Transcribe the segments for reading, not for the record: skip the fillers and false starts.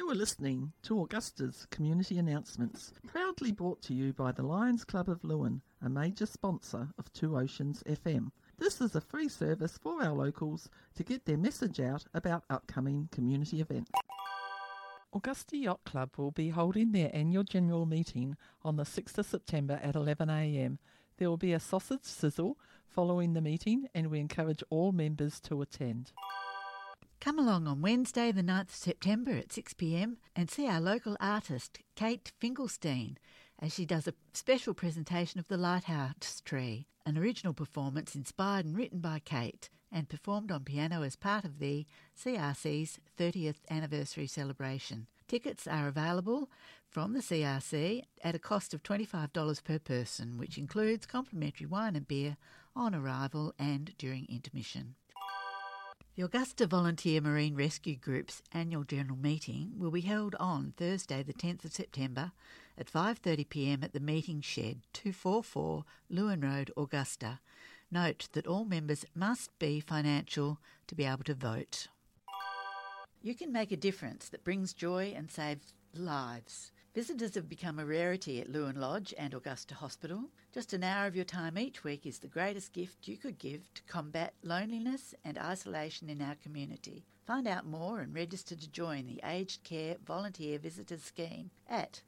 You are listening to Augusta's Community Announcements, proudly brought to you by the Lions Club of Lewin, a major sponsor of Two Oceans FM. This is a free service for our locals to get their message out about upcoming community events. Augusta Yacht Club will be holding their annual general meeting on the 6th of September at 11 a.m. There will be a sausage sizzle following the meeting, and we encourage all members to attend. Come along on Wednesday the 9th of September at 6 p.m. and see our local artist Kate Finkelstein as she does a special presentation of the Lighthouse Tree, an original performance inspired and written by Kate and performed on piano as part of the CRC's 30th anniversary celebration. Tickets are available from the CRC at a cost of $25 per person, which includes complimentary wine and beer on arrival and during intermission. The Augusta Volunteer Marine Rescue Group's annual general meeting will be held on Thursday the 10th of September at 5:30 p.m. at the meeting shed 244 Lewin Road, Augusta. Note that all members must be financial to be able to vote. You can make a difference that brings joy and saves lives. Visitors have become a rarity at Lewin Lodge and Augusta Hospital. Just an hour of your time each week is the greatest gift you could give to combat loneliness and isolation in our community. Find out more and register to join the Aged Care Volunteer Visitors Scheme at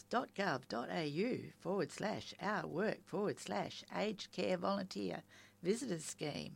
health.gov.au/our-work/Aged Care Volunteer Visitors Scheme,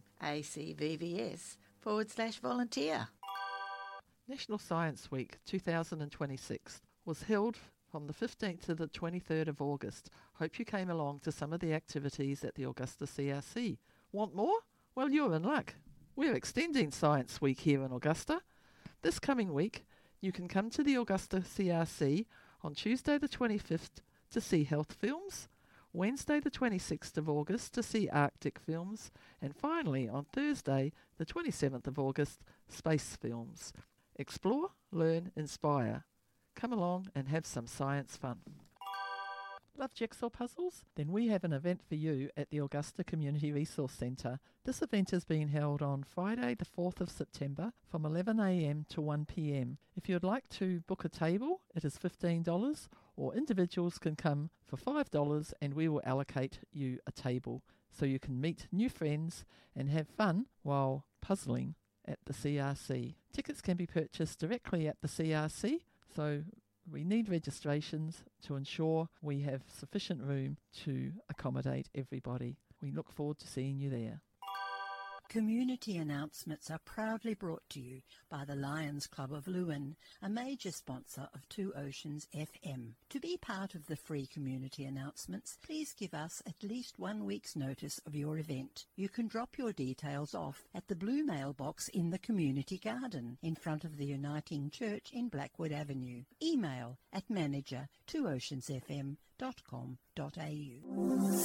ACVVS/volunteer. National Science Week 2026 was held from the 15th to the 23rd of August. Hope you came along to some of the activities at the Augusta CRC. Want more? Well, you're in luck. We're extending Science Week here in Augusta. This coming week, you can come to the Augusta CRC on Tuesday the 25th to see health films, Wednesday the 26th of August to see Arctic films, and finally on Thursday the 27th of August, space films. Explore, learn, inspire. Come along and have some science fun. Love jigsaw puzzles? Then we have an event for you at the Augusta Community Resource Centre. This event is being held on Friday the 4th of September from 11 a.m. to 1 p.m. If you'd like to book a table, it is $15, or individuals can come for $5 and we will allocate you a table so you can meet new friends and have fun while puzzling at the CRC. Tickets can be purchased directly at the CRC, so we need registrations to ensure we have sufficient room to accommodate everybody. We look forward to seeing you there. Community announcements are proudly brought to you by the Lions Club of Lewin, a major sponsor of Two Oceans FM. To be part of the free community announcements, please give us at least 1 week's notice of your event. You can drop your details off at the blue mailbox in the community garden in front of the Uniting Church in Blackwood Avenue. Email at manager@twooceansfm.com.au.